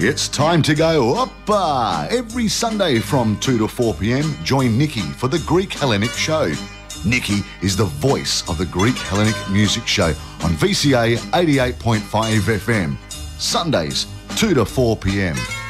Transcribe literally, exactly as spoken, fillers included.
It's time to go oppa! Every Sunday from two to four p.m, join Nikki for the Greek Hellenic Show. Nikki is the voice of the Greek Hellenic Music Show on V C A eighty-eight point five F M. Sundays, two to four p.m.